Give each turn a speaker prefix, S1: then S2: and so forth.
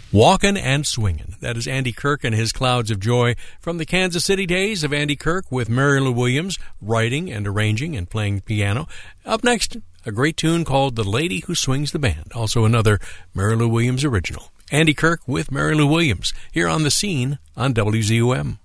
S1: Walkin' and Swingin'. That is Andy Kirk and his Clouds of Joy from the Kansas City days of Andy Kirk with Mary Lou Williams writing and arranging and playing piano. Up next, a great tune called The Lady Who Swings the Band, also another Mary Lou Williams original. Andy Kirk with Mary Lou Williams here on The Scene on WZUM.